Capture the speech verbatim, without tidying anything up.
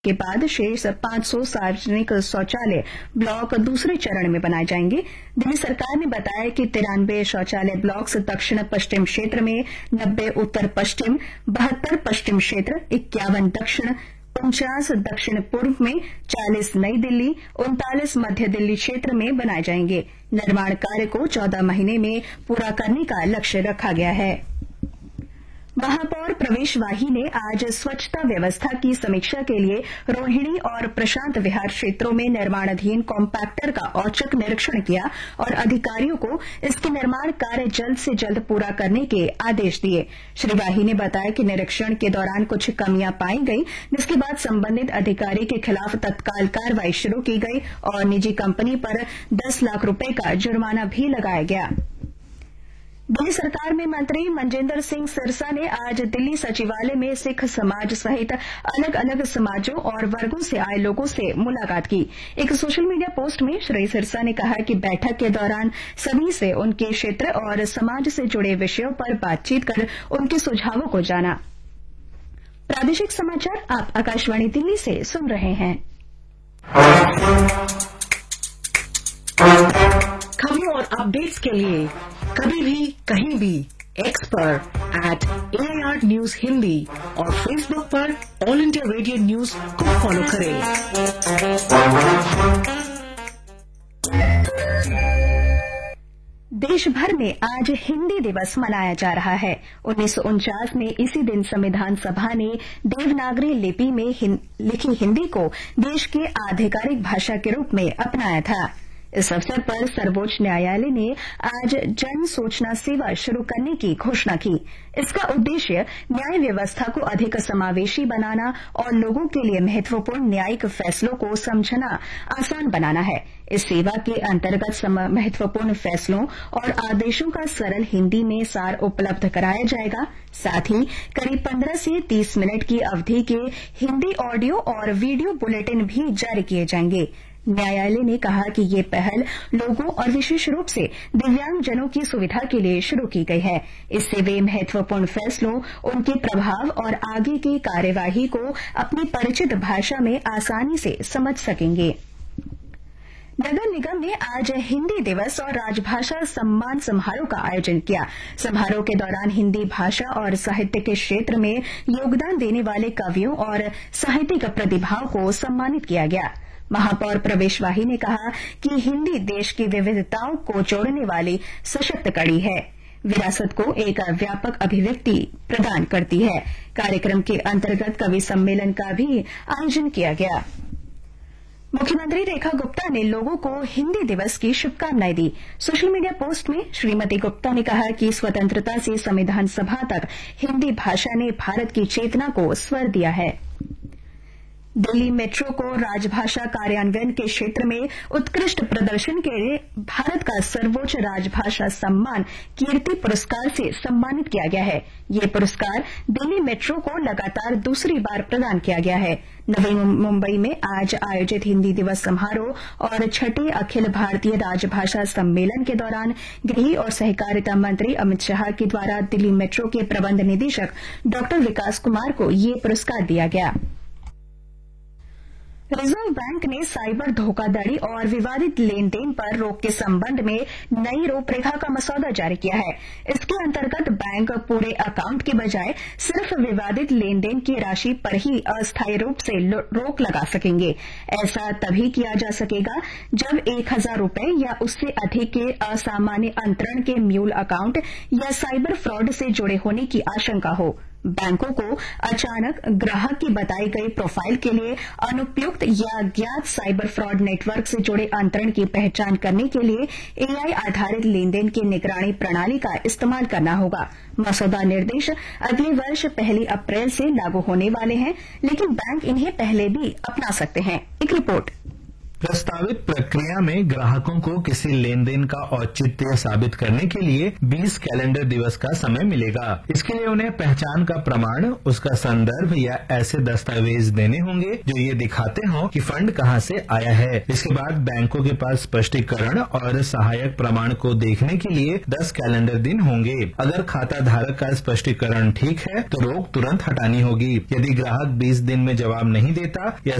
के बाद शेष पांच सौ सार्वजनिक शौचालय ब्लॉक दूसरे चरण में बनाए जाएंगे। दिल्ली सरकार ने बताया कि तिरानवे शौचालय ब्लॉक्स दक्षिण पश्चिम क्षेत्र में, नब्बे उत्तर पश्चिम, बहत्तर पश्चिम क्षेत्र, इक्यावन दक्षिण, उनचास दक्षिण पूर्व में, चालीस नई दिल्ली, उनतालीस मध्य दिल्ली क्षेत्र में बनाए जाएंगे। निर्माण कार्य को चौदह महीने में पूरा करने का लक्ष्य रखा गया है। महापौर प्रवेश वाही ने आज स्वच्छता व्यवस्था की समीक्षा के लिए रोहिणी और प्रशांत विहार क्षेत्रों में निर्माणाधीन कॉम्पैक्टर का औचक निरीक्षण किया और अधिकारियों को इसके निर्माण कार्य जल्द से जल्द पूरा करने के आदेश दिए। श्री वाही ने बताया कि निरीक्षण के दौरान कुछ कमियां पाई गई, जिसके बाद संबंधित अधिकारी के खिलाफ तत्काल कार्रवाई शुरू की गई और निजी कंपनी पर दस लाख रुपए का जुर्माना भी लगाया गया। दिल्ली सरकार में मंत्री मनजिंदर सिंह सिरसा ने आज दिल्ली सचिवालय में सिख समाज सहित अलग अलग समाजों और वर्गों से आए लोगों से मुलाकात की। एक सोशल मीडिया पोस्ट में श्री सिरसा ने कहा कि बैठक के दौरान सभी से उनके क्षेत्र और समाज से जुड़े विषयों पर बातचीत कर उनके सुझावों को जाना। प्रादेशिक समाचार आप आकाशवाणी दिल्ली से सुन रहे हैं। खबरों और अपडेट्स के लिए कभी भी कहीं भी एक्स पर eight A I R news Hindi और फेसबुक पर ऑल इंडिया रेडियो न्यूज को फॉलो करें। देश भर में आज हिंदी दिवस मनाया जा रहा है। उन्नीस सौ उनचास में इसी दिन संविधान सभा ने देवनागरी लिपि में हिं, लिखी हिंदी को देश के आधिकारिक भाषा के रूप में अपनाया था। इस अवसर पर सर्वोच्च न्यायालय ने आज जन सूचना सेवा शुरू करने की घोषणा की। इसका उद्देश्य न्याय व्यवस्था को अधिक समावेशी बनाना और लोगों के लिए महत्वपूर्ण न्यायिक फैसलों को समझना आसान बनाना है। इस सेवा के अंतर्गत महत्वपूर्ण फैसलों और आदेशों का सरल हिंदी में सार उपलब्ध कराया जाएगा। साथ ही करीब पंद्रह से तीस मिनट की अवधि के हिंदी ऑडियो और वीडियो बुलेटिन भी जारी किए जाएंगे। न्यायालय ने कहा कि ये पहल लोगों और विशेष रूप से दिव्यांगजनों की सुविधा के लिए शुरू की गई है। इससे वे महत्वपूर्ण फैसलों, उनके प्रभाव और आगे की कार्यवाही को अपनी परिचित भाषा में आसानी से समझ सकेंगे। नगर निगम ने आज हिंदी दिवस और राजभाषा सम्मान समारोह का आयोजन किया। समारोह के दौरान हिंदी भाषा और साहित्य के क्षेत्र में योगदान देने वाले कवियों और साहित्यिक प्रतिभाओं को सम्मानित किया गया। महापौर प्रवेश वाही ने कहा कि हिंदी देश की विविधताओं को जोड़ने वाली सशक्त कड़ी है, विरासत को एक व्यापक अभिव्यक्ति प्रदान करती है। कार्यक्रम के अंतर्गत कवि सम्मेलन का भी आयोजन किया गया। मुख्यमंत्री रेखा गुप्ता ने लोगों को हिंदी दिवस की शुभकामनाएं दी। सोशल मीडिया पोस्ट में श्रीमती गुप्ता ने कहा कि स्वतंत्रता से संविधान सभा तक हिंदी भाषा ने भारत की चेतना को स्वर दिया है। दिल्ली मेट्रो को राजभाषा कार्यान्वयन के क्षेत्र में उत्कृष्ट प्रदर्शन के लिए भारत का सर्वोच्च राजभाषा सम्मान कीर्ति पुरस्कार से सम्मानित किया गया है। ये पुरस्कार दिल्ली मेट्रो को लगातार दूसरी बार प्रदान किया गया है। नवी मुंबई में आज आयोजित हिंदी दिवस समारोह और छठे अखिल भारतीय राजभाषा सम्मेलन के दौरान गृह और सहकारिता मंत्री अमित शाह के द्वारा दिल्ली मेट्रो के प्रबंध निदेशक डॉ विकास कुमार को ये पुरस्कार दिया गया। रिजर्व बैंक ने साइबर धोखाधड़ी और विवादित लेन देन पर रोक के संबंध में नई रूपरेखा का मसौदा जारी किया है। इसके अंतर्गत बैंक पूरे अकाउंट के बजाय सिर्फ विवादित लेन देन की राशि पर ही अस्थायी रूप से रोक लगा सकेंगे। ऐसा तभी किया जा सकेगा जब एक हजार रूपये या उससे अधिक के असामान्य अंतरण के म्यूल अकाउंट या साइबर फ्रॉड से जुड़े होने की आशंका हो। बैंकों को अचानक ग्राहक की बताई गई प्रोफाइल के लिए अनुपयुक्त या ज्ञात साइबर फ्रॉड नेटवर्क से जुड़े अंतरण की पहचान करने के लिए एआई आधारित लेनदेन की निगरानी प्रणाली का इस्तेमाल करना होगा। मसौदा निर्देश अगले वर्ष पहली अप्रैल से लागू होने वाले हैं, लेकिन बैंक इन्हें पहले भी अपना सकते हैं। एक रिपोर्ट। प्रस्तावित प्रक्रिया में ग्राहकों को किसी लेन देन का औचित्य साबित करने के लिए बीस कैलेंडर दिवस का समय मिलेगा। इसके लिए उन्हें पहचान का प्रमाण, उसका संदर्भ या ऐसे दस्तावेज देने होंगे जो ये दिखाते हों कि फंड कहां से आया है। इसके बाद बैंकों के पास स्पष्टीकरण और सहायक प्रमाण को देखने के लिए दस कैलेंडर दिन होंगे। अगर खाता धारक का स्पष्टीकरण ठीक है तो रोक तुरंत हटानी होगी। यदि ग्राहक बीस दिन में जवाब नहीं देता या